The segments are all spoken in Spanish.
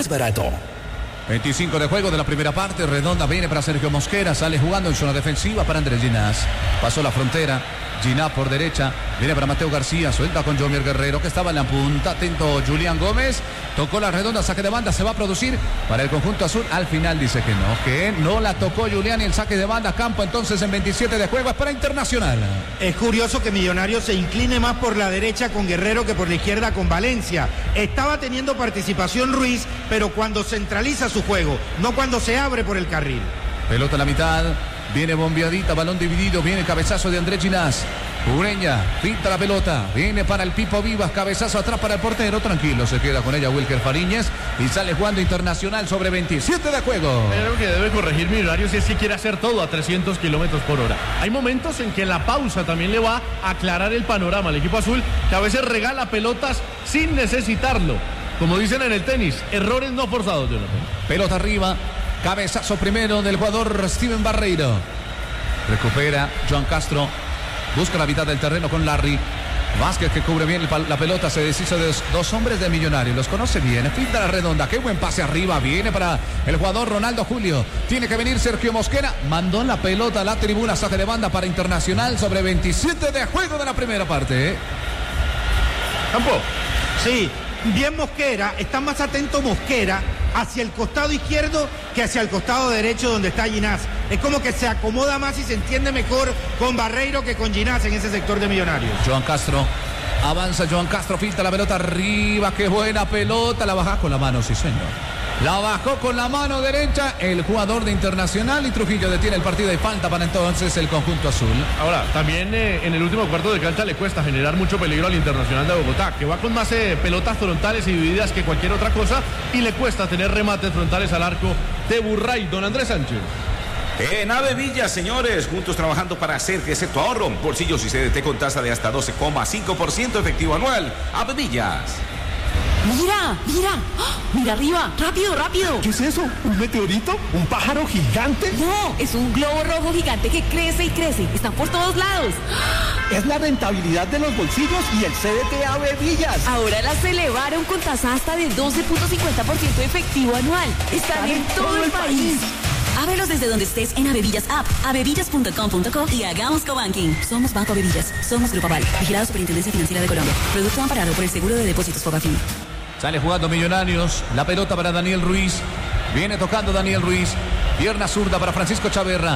más barato. 25 de juego de la primera parte. Redonda viene para Sergio Mosquera. Sale jugando en zona defensiva para Andrés Ginás. Pasó la frontera. Ginás por derecha. Viene para Mateo García. Suelta con Jomier Guerrero, que estaba en la punta. Atento Julián Gómez. Tocó la redonda. Saque de banda. Se va a producir para el conjunto azul. Al final dice que no la tocó Julián. Y el saque de banda. Campo entonces en 27 de juego. Es para Internacional. Es curioso que Millonarios se incline más por la derecha con Guerrero que por la izquierda con Valencia. Estaba teniendo participación Ruiz, pero cuando centraliza su juego, no cuando se abre por el carril. Pelota a la mitad. Viene bombeadita, balón dividido, viene cabezazo de Andrés Ginás. Ureña, pinta la pelota, viene para el Pipo Vivas, cabezazo atrás para el portero, tranquilo, se queda con ella Wilker Fariñez y sale jugando Internacional sobre 27 de juego. Creo que debe corregir Millonarios si es que quiere hacer todo a 300 kilómetros por hora. Hay momentos en que la pausa también le va a aclarar el panorama al equipo azul, que a veces regala pelotas sin necesitarlo. Como dicen en el tenis, errores no forzados, Jonathan. Pelota arriba. Cabezazo primero del jugador Steven Barreiro. Recupera Joan Castro. Busca la mitad del terreno con Larry. Vázquez, que cubre bien la pelota. Se deshizo de dos hombres de Millonarios. Los conoce bien. Pinta la redonda. Qué buen pase arriba. Viene para el jugador Ronaldo Julio. Tiene que venir Sergio Mosquera. Mandó la pelota a la tribuna. Saque de banda para Internacional sobre 27 de juego de la primera parte. Campo. Sí, bien Mosquera. Está más atento Mosquera hacia el costado izquierdo que hacia el costado derecho donde está Ginás. Es como que se acomoda más y se entiende mejor con Barreiro que con Ginás en ese sector de Millonarios. Joan Castro, avanza Joan Castro, filtra la pelota arriba, qué buena pelota, la baja con la mano, sí señor. La bajó con la mano derecha el jugador de Internacional y Trujillo detiene el partido y falta para entonces el conjunto azul. Ahora, también en el último cuarto de cancha le cuesta generar mucho peligro al Internacional de Bogotá, que va con más pelotas frontales y divididas que cualquier otra cosa y le cuesta tener remates frontales al arco de Burray. Don Andrés Sánchez. En Ave Villas, señores, juntos trabajando para hacer crecer tu ahorro. Bolsillos y CDT con tasa de hasta 12,5% efectivo anual. Ave Villas. Mira, mira, mira arriba, rápido, rápido. ¿Qué es eso? ¿Un meteorito? ¿Un pájaro gigante? No, es un globo rojo gigante que crece y crece. Están por todos lados. Es la rentabilidad de los bolsillos y el CDT Ave Villas. Ahora las elevaron con tasa hasta de 12.50% efectivo anual. Están en todo el país. Ábrelos desde donde estés en Avevillas App, avevillas.com.co y hagamos cobanking. Somos Banco Avevillas, somos Grupo Aval, vigilado Superintendencia Financiera de Colombia. Producto amparado por el Seguro de Depósitos Fogafín. Sale jugando Millonarios, la pelota para Daniel Ruiz. Viene tocando Daniel Ruiz. Pierna zurda para Francisco Chaverra.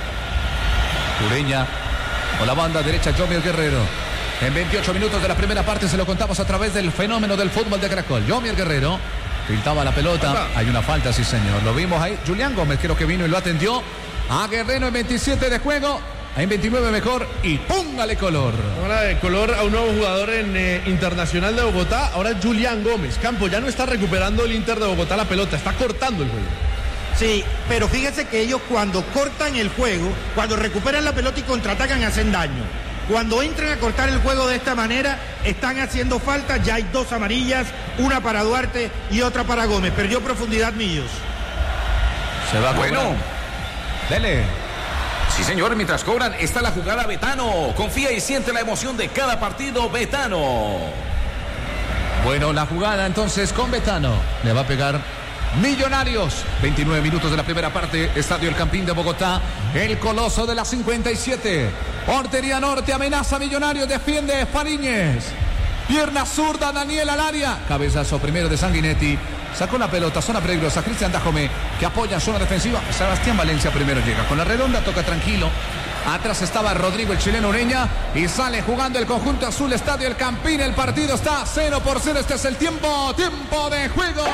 Ureña con la banda derecha Jomier Guerrero. En 28 minutos de la primera parte se lo contamos a través del fenómeno del fútbol de Caracol. Jomier Guerrero filtraba la pelota. Hay una falta, sí señor. Lo vimos ahí. Julián Gómez creo que vino y lo atendió a Guerrero en 27 de juego. En 29 mejor y póngale color. Ahora de color a un nuevo jugador en Internacional de Bogotá. Ahora Julián Gómez. Campo ya no está recuperando el Inter de Bogotá la pelota, está cortando el juego. Sí, pero fíjese que ellos cuando cortan el juego, cuando recuperan la pelota y contraatacan, hacen daño. Cuando entran a cortar el juego de esta manera, están haciendo falta. Ya hay dos amarillas, una para Duarte y otra para Gómez. Perdió profundidad Millos. Se va bueno. Dele. Sí, señor, mientras cobran está la jugada Betano. Confía y siente la emoción de cada partido Betano. Bueno, la jugada entonces con Betano. Le va a pegar Millonarios. 29 minutos de la primera parte. Estadio El Campín de Bogotá. El coloso de la 57. Portería norte, amenaza Millonarios. Defiende Fariñez. Pierna zurda, Daniel al área. Cabezazo primero de Sanguinetti. Sacó la pelota, zona peligrosa. Cristian Dajome, que apoya en zona defensiva. Sebastián Valencia primero llega. Con la redonda toca tranquilo. Atrás estaba Rodrigo, el chileno Ureña. Y sale jugando el conjunto azul. Estadio El Campín. El partido está 0-0. Este es el tiempo. Tiempo de juego.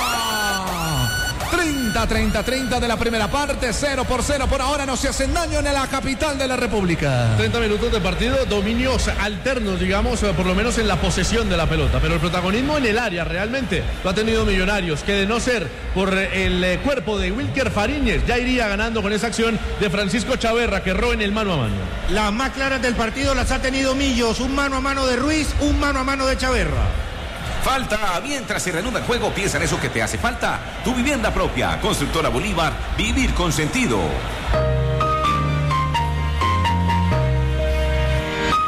30 de la primera parte, 0-0 por ahora, no se hacen daño en la capital de la República. 30 minutos de partido, dominios alternos, digamos, por lo menos en la posesión de la pelota, pero el protagonismo en el área realmente lo ha tenido Millonarios, que de no ser por el cuerpo de Wilker Fariñez, ya iría ganando con esa acción de Francisco Chaverra, que erró en el mano a mano. Las más claras del partido las ha tenido Millos, un mano a mano de Ruiz, un mano a mano de Chaverra. Falta, mientras se reanuda el juego, piensa en eso que te hace falta. Tu vivienda propia, Constructora Bolívar, vivir con sentido.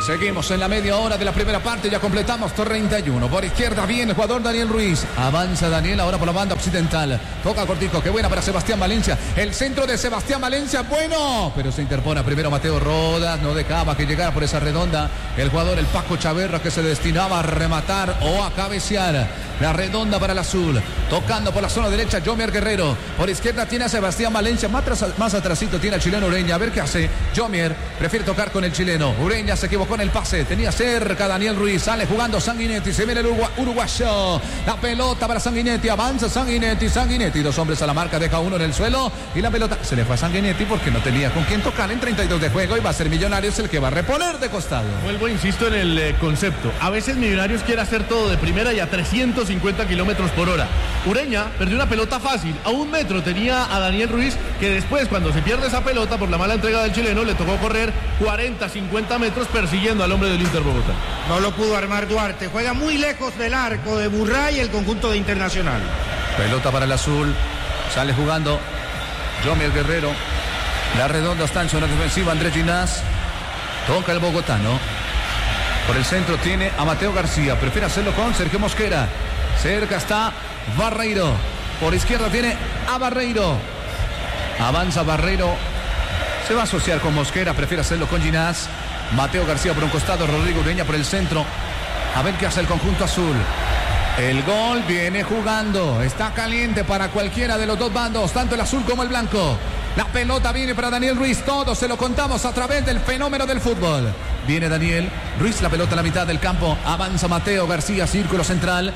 Seguimos en la media hora de la primera parte, ya completamos 31. Por izquierda viene el jugador Daniel Ruiz. Avanza Daniel ahora por la banda occidental. Toca cortico, qué buena para Sebastián Valencia. El centro de Sebastián Valencia, bueno, pero se interpone primero Mateo Rodas. No dejaba que llegara por esa redonda el jugador, el Paco Chaverra, que se destinaba a rematar o a cabecear. La redonda para el azul. Tocando por la zona derecha, Jomier Guerrero. Por izquierda tiene a Sebastián Valencia. Más atrasito tiene al chileno Ureña. A ver qué hace. Jomier prefiere tocar con el chileno. Ureña se equivocó en el pase. Tenía cerca a Daniel Ruiz. Sale jugando Sanguinetti. Se viene el uruguayo. La pelota para Sanguinetti. Avanza Sanguinetti. Dos hombres a la marca. Deja uno en el suelo. Y la pelota se le fue a Sanguinetti porque no tenía con quién tocar en 32 de juego. Y va a ser Millonarios el que va a reponer de costado. Vuelvo, insisto en el concepto. A veces Millonarios quiere hacer todo de primera y a 350 kilómetros por hora. Ureña perdió una pelota fácil. A 1 metro tenía a Daniel Ruiz, que después, cuando se pierde esa pelota por la mala entrega del chileno, le tocó correr 40, 50 metros persiguiendo al hombre del Inter Bogotá. No lo pudo armar Duarte. Juega muy lejos del arco de Burray, el conjunto de Internacional. Pelota para el azul. Sale jugando Jomier Guerrero. La redonda está en zona defensiva. Andrés Ginás. Toca el bogotano. Por el centro tiene a Mateo García. Prefiere hacerlo con Sergio Mosquera. Cerca está Barreiro. Por izquierda tiene a Barreiro. Avanza Barreiro. Se va a asociar con Mosquera. Prefiere hacerlo con Ginás. Mateo García por un costado. Rodrigo Ureña por el centro. A ver qué hace el conjunto azul. El gol viene jugando. Está caliente para cualquiera de los dos bandos. Tanto el azul como el blanco. La pelota viene para Daniel Ruiz. Todos se lo contamos a través del fenómeno del fútbol. Viene Daniel Ruiz. La pelota a la mitad del campo. Avanza Mateo García. Círculo central.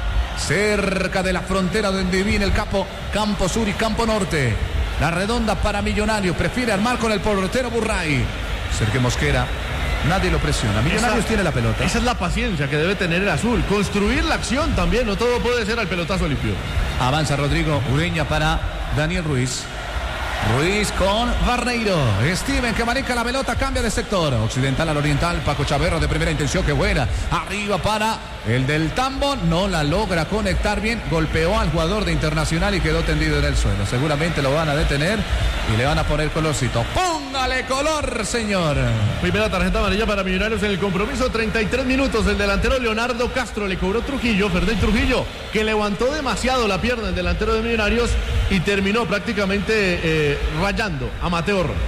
Cerca de la frontera donde viene el campo sur y campo norte. La redonda para Millonarios. Prefiere armar con el portero Burray. Sergio Mosquera. Nadie lo presiona. Millonarios tiene la pelota. Esa es la paciencia que debe tener el azul. Construir la acción también. No todo puede ser al pelotazo limpio. Avanza Rodrigo Ureña para Daniel Ruiz. Ruiz con Barreiro. Steven que maneja la pelota, cambia de sector. Occidental al oriental. Paco Chaverra de primera intención, que buena. Arriba para el del Tambo. No la logra conectar bien. Golpeó al jugador de Internacional y quedó tendido en el suelo. Seguramente lo van a detener y le van a poner colorcito. ¡Póngale color, señor! Primera tarjeta amarilla para Millonarios en el compromiso. 33 minutos. El delantero Leonardo Castro le cobró Trujillo, Ferdinand Trujillo, que levantó demasiado la pierna el delantero de Millonarios y terminó prácticamente rayando a Mateo Rodas.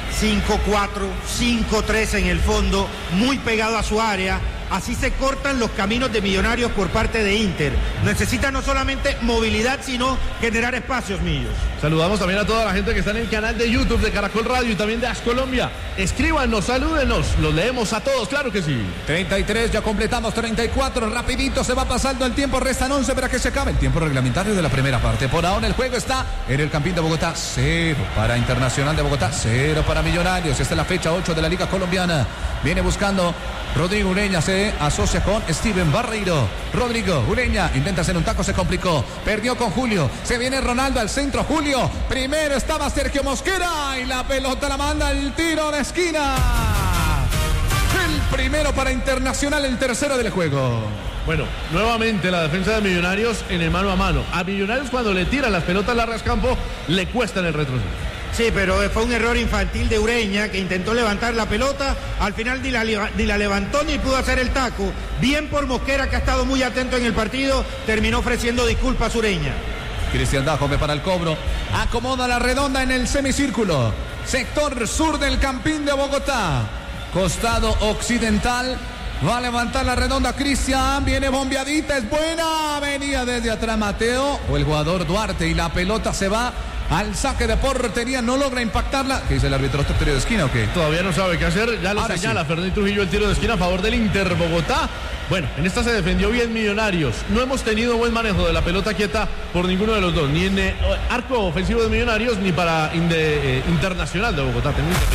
5-4, 5-3 en el fondo, muy pegado a su área. Así se cortan los caminos de Millonarios por parte de Inter. Necesita no solamente movilidad, sino generar espacios, Millos. Saludamos también a toda la gente que está en el canal de YouTube de Caracol Radio y también de AS Colombia. Escríbanos, salúdenos, los leemos a todos, claro que sí. 33, ya completamos 34, rapidito se va pasando el tiempo, restan 11 para que se acabe el tiempo reglamentario de la primera parte. Por ahora el juego está en el Campín de Bogotá, 0 para Internacional de Bogotá, 0 para Millonarios. Esta es la fecha 8 de la Liga Colombiana. Viene buscando Rodrigo Ureña, se asocia con Steven Barreiro. Rodrigo Ureña intenta hacer un taco, se complicó. Perdió con Julio. Se viene Ronaldo al centro. Julio. Primero estaba Sergio Mosquera. Y la pelota la manda el tiro de esquina. El primero para Internacional, el tercero del juego. Bueno, nuevamente la defensa de Millonarios en el mano a mano. A Millonarios cuando le tiran las pelotas largas campo, le cuestan el retroceso. Sí, pero fue un error infantil de Ureña, que intentó levantar la pelota, al final ni la levantó ni pudo hacer el taco. Bien por Mosquera, que ha estado muy atento en el partido, terminó ofreciendo disculpas Ureña. Cristian Dájome para el cobro, acomoda la redonda en el semicírculo, sector sur del Campín de Bogotá, costado occidental. Va a levantar la redonda Cristian, viene bombeadita, es buena, venía desde atrás Mateo o el jugador Duarte y la pelota se va al saque de portería, no logra impactarla. ¿Qué dice el árbitro? ¿Este tiro de esquina o qué? Todavía no sabe qué hacer, ya lo ahora señala sí. Ferdinand Trujillo, el tiro de esquina a favor del Inter Bogotá. Bueno, en esta se defendió bien Millonarios. No hemos tenido buen manejo de la pelota quieta por ninguno de los dos, ni en arco ofensivo de Millonarios, ni para Internacional de Bogotá.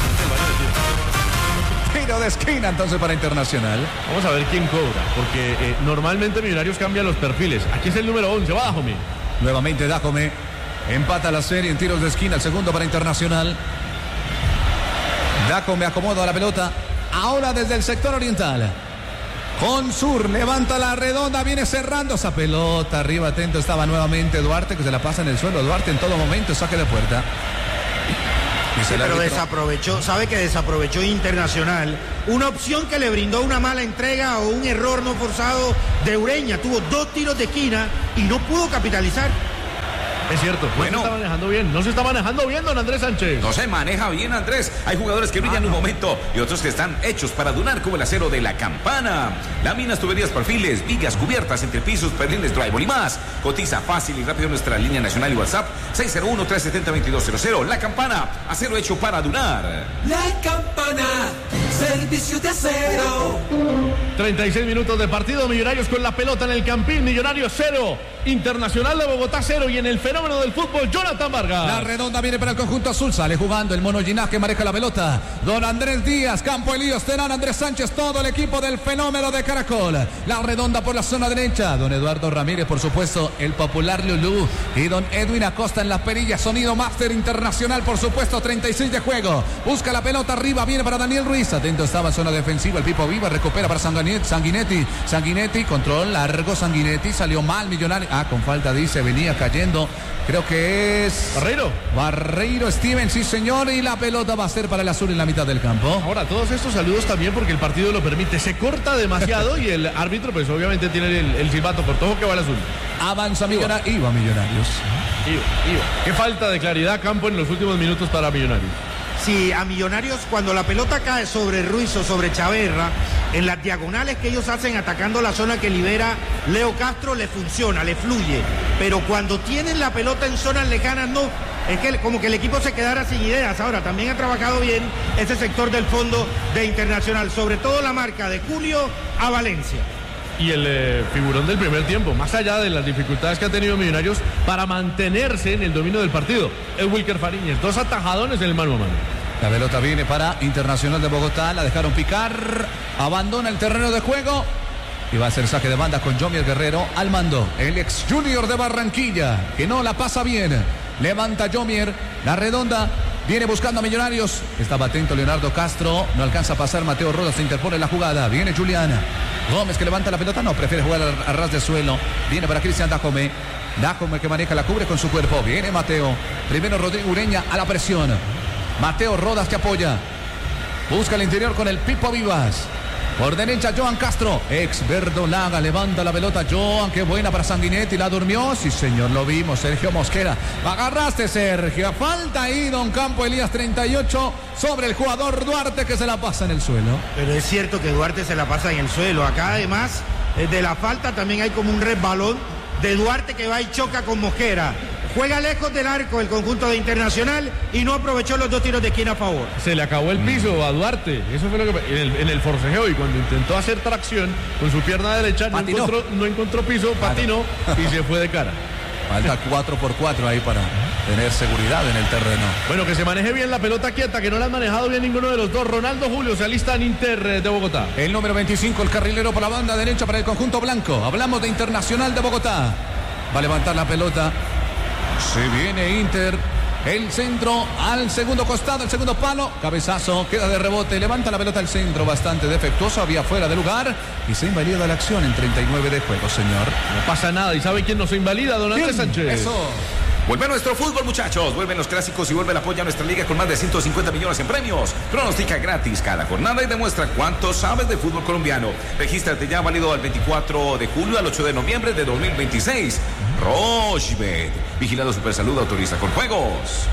Tiro de esquina entonces para Internacional. Vamos a ver quién cobra, porque normalmente Millonarios cambia los perfiles. Aquí es el número 11, va Dájome. Nuevamente Dájome empata la serie en tiros de esquina, el segundo para Internacional. Dájome acomoda la pelota, ahora desde el sector oriental. Con Sur, levanta la redonda, viene cerrando esa pelota, arriba atento estaba nuevamente Duarte, que se la pasa en el suelo. Duarte en todo momento, saque de puerta. Sí, pero desaprovechó, sabe que desaprovechó Internacional una opción que le brindó una mala entrega o un error no forzado de Ureña. Tuvo 2 tiros de esquina y no pudo capitalizar. Es cierto, no se está manejando bien, don Andrés Sánchez. No se maneja bien, Andrés. Hay jugadores que brillan un momento y otros que están hechos para durar, como el acero de La Campana. Láminas, tuberías, perfiles, vigas, cubiertas, entrepisos, perriles, drywall y más. Cotiza fácil y rápido en nuestra línea nacional y WhatsApp 601-370-2200. La Campana, acero hecho para durar. La Campana, servicio de acero. 36 minutos de partido, Millonarios con la pelota en el Campín, Millonarios 0, Internacional de Bogotá 0 y en el fenómeno del fútbol, Jonathan Vargas. La redonda viene para el conjunto azul, sale jugando el mono Ginás que maneja la pelota. Don Andrés Díaz, Campo Elías Terán, Andrés Sánchez, todo el equipo del fenómeno de Caracol. La redonda por la zona derecha, don Eduardo Ramírez, por supuesto, el popular Lulú y don Edwin Acosta en las perillas, sonido máster internacional, por supuesto, 36 de juego. Busca la pelota arriba, viene para Daniel Ruiz, atento estaba en zona defensiva, el Pipo Viva recupera para Sanguinetti, control largo, Sanguinetti, salió mal Millonario, con falta dice, venía cayendo, creo que es Barreiro Steven, sí señor, y la pelota va a ser para el azul en la mitad del campo. Ahora, todos estos saludos también porque el partido lo permite, se corta demasiado y el árbitro pues obviamente tiene el silbato por todo que va al azul. Avanza Millonarios. Iba Millonarios. Qué falta de claridad, Campo, en los últimos minutos para Millonarios. Sí, a Millonarios cuando la pelota cae sobre Ruiz o sobre Chaverra, en las diagonales que ellos hacen atacando la zona que libera Leo Castro, le funciona, le fluye. Pero cuando tienen la pelota en zonas lejanas, no. Es que como que el equipo se quedara sin ideas. Ahora, también ha trabajado bien ese sector del fondo de Internacional, sobre todo la marca de Julio a Valencia. Y el figurón del primer tiempo, más allá de las dificultades que ha tenido Millonarios para mantenerse en el dominio del partido, es Wilker Fariñez, 2 atajadones en el mano a mano. La pelota viene para Internacional de Bogotá, la dejaron picar, abandona el terreno de juego y va a ser saque de banda con Jomier Guerrero al mando, el ex Junior de Barranquilla, que no la pasa bien, levanta Jomier, la redonda. Viene buscando a Millonarios. Estaba atento Leonardo Castro. No alcanza a pasar. Mateo Rodas se interpone en la jugada. Viene Juliana Gómez que levanta la pelota. No, prefiere jugar a ras de suelo. Viene para Cristian Dajome. Dajome que maneja, la cubre con su cuerpo. Viene Mateo. Primero Rodrigo Ureña a la presión. Mateo Rodas que apoya. Busca el interior con el Pipo Vivas. Por derecha Joan Castro, ex verdolaga, levanta la pelota Joan, qué buena para Sanguinetti, la durmió, sí señor, lo vimos, Sergio Mosquera, agarraste Sergio, falta ahí don Campo Elías 38 sobre el jugador Duarte que se la pasa en el suelo. Pero es cierto que Duarte se la pasa en el suelo, acá además de la falta también hay como un resbalón de Duarte que va y choca con Mosquera. Juega lejos del arco el conjunto de Internacional y no aprovechó los 2 tiros de esquina a favor. Se le acabó el piso a Duarte. Eso fue lo que en el forcejeo, y cuando intentó hacer tracción con su pierna derecha no encontró piso, patinó y se fue de cara. Falta 4x4 ahí para tener seguridad en el terreno. Bueno, que se maneje bien la pelota quieta, que no la han manejado bien ninguno de los dos. Ronaldo Julio se alista en Inter de Bogotá. El número 25, el carrilero por la banda derecha para el conjunto blanco. Hablamos de Internacional de Bogotá. Va a levantar la pelota. Se viene Inter, el centro al segundo costado, el segundo palo, cabezazo, queda de rebote, levanta la pelota al centro, bastante defectuoso, había fuera de lugar y se invalida la acción en 39 de juego, señor. No pasa nada, ¿y sabe quién nos invalida, don Andrés Sánchez? Eso. Vuelve nuestro fútbol, muchachos. Vuelven los clásicos y vuelve el apoyo a nuestra liga con más de 150 millones en premios. Pronostica gratis cada jornada y demuestra cuánto sabes de fútbol colombiano. Regístrate ya, válido al 24 de julio al 8 de noviembre de 2026. Rochebet. Vigilado Supersalud, autoriza con juegos.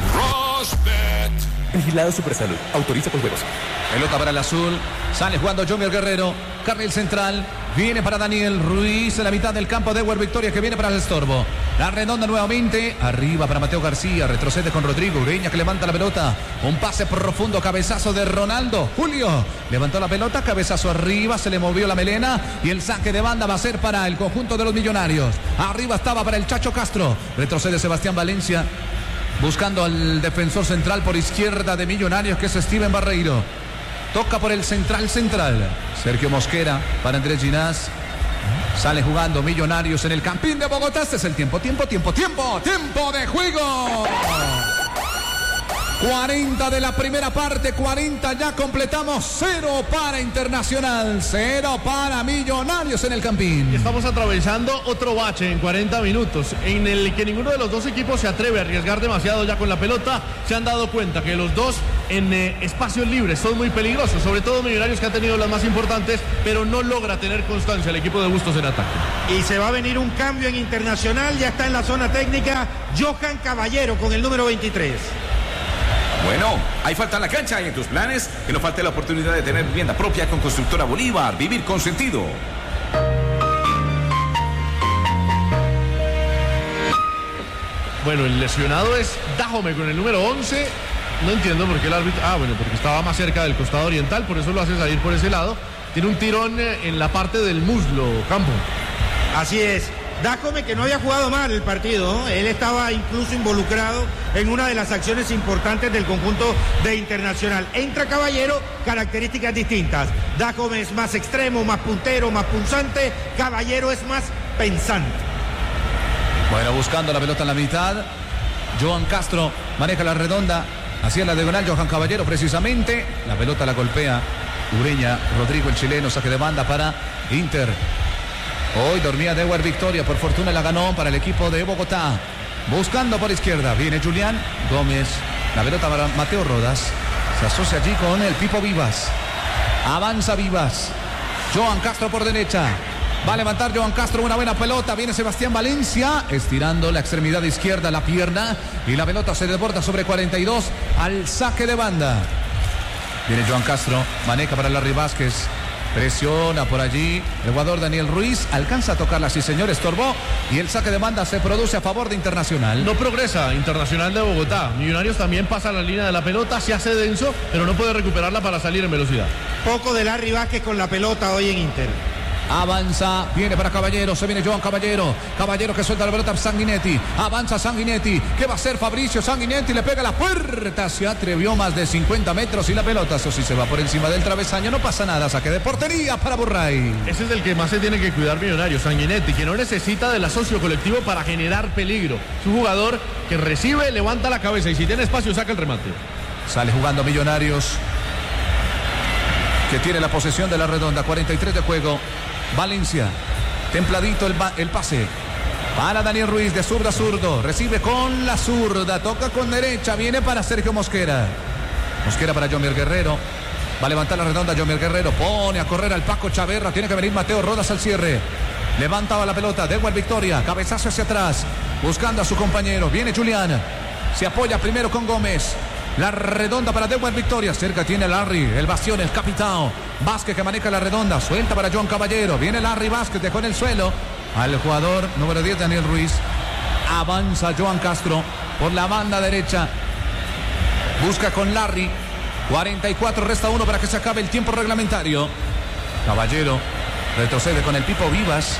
Rochebet. Vigilado Supersalud, autoriza con juegos. Pelota para el azul, sale jugando Jomier Guerrero, carril central, viene para Daniel Ruiz en la mitad del campo de Ewer Victoria que viene para el estorbo. La redonda nuevamente, arriba para Mateo García, retrocede con Rodrigo Ureña que levanta la pelota, un pase profundo, cabezazo de Ronaldo Julio, levantó la pelota, cabezazo arriba, se le movió la melena y el saque de banda va a ser para el conjunto de los Millonarios. Arriba estaba para el Chacho Castro, retrocede Sebastián Valencia, buscando al defensor central por izquierda de Millonarios que es Steven Barreiro. Toca por el central. Sergio Mosquera para Andrés Ginás. Sale jugando Millonarios en el Campín de Bogotá. Este es el tiempo de juego. 40 de la primera parte, 40 ya completamos, 0 para Internacional, 0 para Millonarios en el Campín. Estamos atravesando otro bache en 40 minutos, en el que ninguno de los dos equipos se atreve a arriesgar demasiado ya con la pelota. Se han dado cuenta que los dos en espacios libres son muy peligrosos, sobre todo Millonarios, que ha tenido las más importantes, pero no logra tener constancia el equipo de Bustos en ataque. Y se va a venir un cambio en Internacional, ya está en la zona técnica Johan Caballero con el número 23. Bueno, hay falta en la cancha y en tus planes que no falte la oportunidad de tener vivienda propia con Constructora Bolívar. Vivir con sentido. Bueno, el lesionado es Dajome con el número 11. No entiendo por qué el árbitro... porque estaba más cerca del costado oriental, por eso lo hace salir por ese lado. Tiene un tirón en la parte del muslo, Campo. Así es. Dajome, que no había jugado mal el partido, ¿no? Él estaba incluso involucrado en una de las acciones importantes del conjunto de Internacional. Entra Caballero, características distintas. Dajome es más extremo, más puntero, más punzante. Caballero es más pensante. Bueno, buscando la pelota en la mitad. Johan Castro maneja la redonda hacia la diagonal. Johan Caballero precisamente. La pelota la golpea Ureña. Rodrigo, el chileno, saque de banda para Inter. Hoy dormía Dewar Victoria, por fortuna la ganó para el equipo de Bogotá. Buscando por izquierda, viene Julián Gómez. La pelota para Mateo Rodas. Se asocia allí con el Pipo Vivas. Avanza Vivas. Johan Castro por derecha. Va a levantar Johan Castro, una buena pelota. Viene Sebastián Valencia, estirando la extremidad izquierda, la pierna. Y la pelota se desborda sobre 42 al saque de banda. Viene Johan Castro, maneja para Larry Vázquez. Presiona por allí el jugador Daniel Ruiz. Alcanza a tocarla, sí señor, estorbó. Y el saque de banda se produce a favor de Internacional. No progresa Internacional de Bogotá. Millonarios también pasa la línea de la pelota, se hace denso, pero no puede recuperarla para salir en velocidad. Poco de Larry Vázquez con la pelota hoy en Inter. Avanza, viene para Caballero, se viene Johan Caballero. Caballero que suelta la pelota a Sanguinetti. Avanza Sanguinetti. ¿Qué va a hacer Fabricio Sanguinetti? Le pega la puerta. Se atrevió más de 50 metros y la pelota, eso sí, se va por encima del travesaño. No pasa nada, saque de portería para Burray. Ese es el que más se tiene que cuidar Millonarios, Sanguinetti, que no necesita del asocio colectivo para generar peligro. Es un jugador que recibe, levanta la cabeza y si tiene espacio saca el remate. Sale jugando Millonarios, que tiene la posesión de la redonda. 43 de juego. Valencia, templadito el pase para Daniel Ruiz, de zurdo a zurdo, recibe con la zurda, toca con derecha, viene para Sergio Mosquera. Mosquera para Jomier Guerrero, va a levantar la redonda Jomier Guerrero, pone a correr al Paco Chaverra, tiene que venir Mateo Rodas al cierre. Levantaba la pelota, Dewar Victoria, cabezazo hacia atrás, buscando a su compañero, viene Julián, se apoya primero con Gómez. La redonda para Dewar Victoria. Cerca tiene Larry, el bastión, el capitán. Vázquez que maneja la redonda. Suelta para Johan Caballero. Viene Larry Vázquez, dejó en el suelo al jugador número 10, Daniel Ruiz. Avanza Johan Castro por la banda derecha. Busca con Larry. 44, resta 1 para que se acabe el tiempo reglamentario. Caballero retrocede con el Pipo Vivas.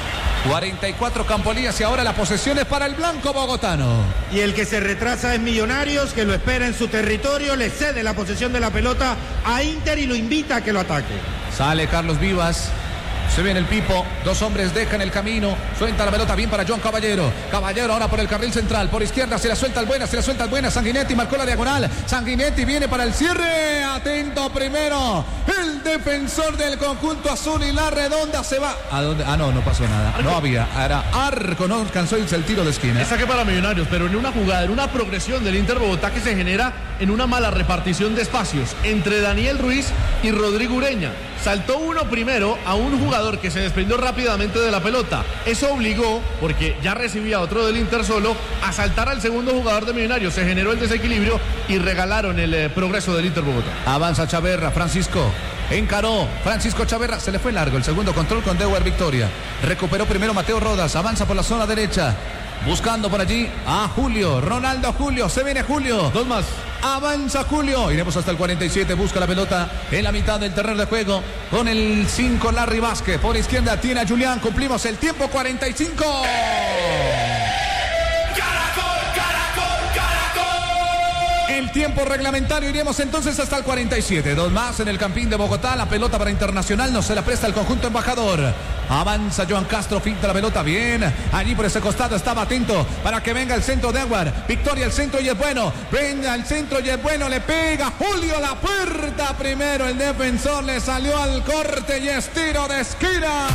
44 Campolías y ahora la posesión es para el blanco bogotano. Y el que se retrasa es Millonarios, que lo espera en su territorio, le cede la posesión de la pelota a Inter y lo invita a que lo ataque. Sale Carlos Vivas. Se viene el Pipo, dos hombres dejan el camino, suelta la pelota bien para Johan Caballero. Caballero ahora por el carril central, por izquierda se la suelta al buena, Sanguinetti marcó la diagonal. Sanguinetti viene para el cierre, atento primero el defensor del conjunto azul y la redonda se va. ¿A dónde? Ah, no pasó nada. Arco. No había, era arco, no alcanzó el tiro de esquina. Es saque para Millonarios, pero en una jugada, en una progresión del Inter Bogotá que se genera en una mala repartición de espacios entre Daniel Ruiz y Rodrigo Ureña. Saltó uno primero a un jugador que se desprendió rápidamente de la pelota. Eso obligó, porque ya recibía otro del Inter solo, a saltar al segundo jugador de Millonarios. Se generó el desequilibrio y regalaron el progreso del Inter Bogotá. Avanza Chaverra, Francisco. Encaró Francisco Chaverra, se le fue largo el segundo control con Dewar Victoria. Recuperó primero Mateo Rodas, avanza por la zona derecha. Buscando por allí a Julio, Ronaldo Julio, se viene Julio. Dos más. Avanza Julio, iremos hasta el 47, busca la pelota en la mitad del terreno de juego con el 5 Larry Vázquez, por izquierda tiene a Julián, cumplimos el tiempo 45. Caracol, caracol, caracol. El tiempo tiempo reglamentario. Iremos entonces hasta el 47. 2 más en el Campín de Bogotá. La pelota para Internacional no se la presta el conjunto embajador. Avanza Johan Castro, finta la pelota bien. Allí por ese costado estaba atento para que venga el centro de Aguar. Victoria al centro y es bueno. Venga al centro y es bueno. Le pega Julio la puerta. Primero el defensor le salió al corte y es tiro de esquina.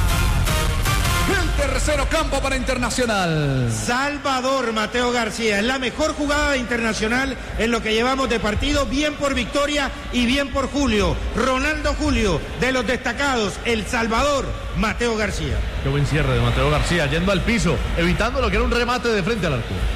El tercero campo para Internacional. Salvador Mateo García. Es la mejor jugada de Internacional en lo que llevamos de partido. Bien por Victoria y bien por Julio. Ronaldo Julio, de los destacados. El Salvador Mateo García. Qué buen cierre de Mateo García, yendo al piso, evitando lo que era un remate de frente al arco.